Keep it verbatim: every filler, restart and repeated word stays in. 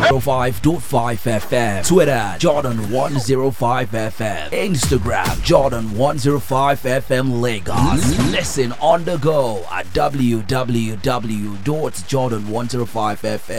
oh five point five F M. Twitter, Jordan one oh five F M. Instagram, Jordan one oh five F M Lagos. Listen on the go at w w w dot jordan one oh five f m